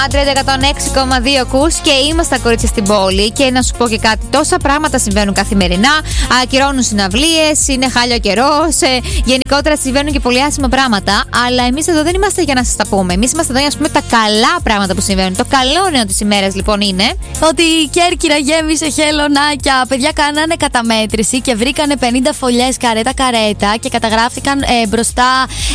Άντρε 106,2 ακούς και είμαστε τα κορίτσια στην πόλη. Και να σου πω και κάτι, τόσα πράγματα συμβαίνουν καθημερινά. Ακυρώνουν συναυλίες, είναι χάλιο καιρός. Γενικότερα συμβαίνουν και πολύ άσχημα πράγματα. Αλλά εμείς εδώ δεν είμαστε για να σας τα πούμε. Εμείς είμαστε εδώ για να πούμε τα καλά πράγματα που συμβαίνουν. Το καλό νέο της ημέρας λοιπόν είναι ότι η Κέρκυρα γέμισε χελωνάκια. Παιδιά, κάνανε καταμέτρηση και βρήκανε 50 φωλιές καρέτα-καρέτα και καταγράφηκαν μπροστά